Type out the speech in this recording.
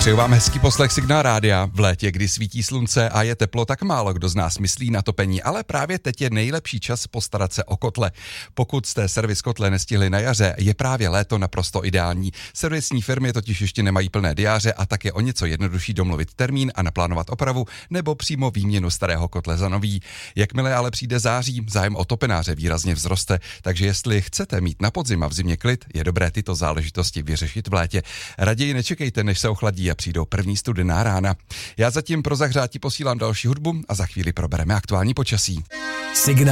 Přeju vám hezký poslech Signál rádia. V létě, kdy svítí slunce a je teplo, tak málo kdo z nás myslí na topení, ale právě teď je nejlepší čas postarat se o kotle. Pokud jste servis kotle nestihli na jaře, je právě léto naprosto ideální. Servisní firmy totiž ještě nemají plné diáře a tak je o něco jednodušší domluvit termín a naplánovat opravu nebo přímo výměnu starého kotle za nový. Jakmile ale přijde září, zájem o topenáře výrazně vzroste, takže jestli chcete mít na podzim a v zimě klid, je dobré tyto záležitosti vyřešit v létě. Raději nečekejte, než se ochladí a přijdou první studená rána. Já zatím pro zahřátí posílám další hudbu a za chvíli probereme aktuální počasí. Signál.